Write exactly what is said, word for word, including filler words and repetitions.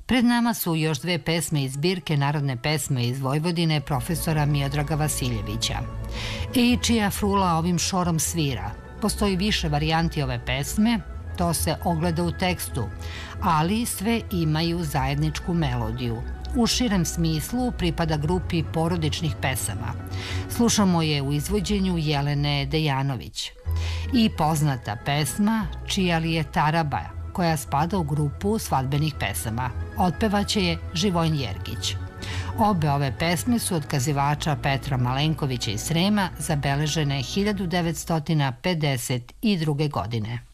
Pred nama su još dve pesme iz zbirke Narodne pesme iz Vojvodine profesora Miodraga Vasiljevića. I čija frula ovim šorom svira. Postoji više varijanti ove pesme, to se ogleda u tekstu, ali sve imaju zajedničku melodiju. U širem smislu pripada grupi porodičnih pesama. Slušamo je u izvođenju Jelene Dejanović. I poznata pesma Čija li je taraba, koja spada u grupu svadbenih pesama. Otpevaće je Živojin Jergić. Obe ove pesme su od kazivača Petra Malenkovića iz Srema zabeležene hiljadu devetsto pedeset druge. godine.